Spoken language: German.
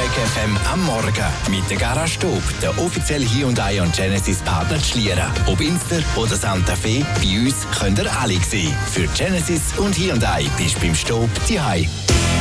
Track FM am Morgen mit der Garage Stub, der offizielle Hyundai und Genesis Partner Schlieren. Ob Inster oder Santa Fe, bei uns könnt ihr alle sehen. Für Genesis und Hyundai bist du beim Stub die Hai.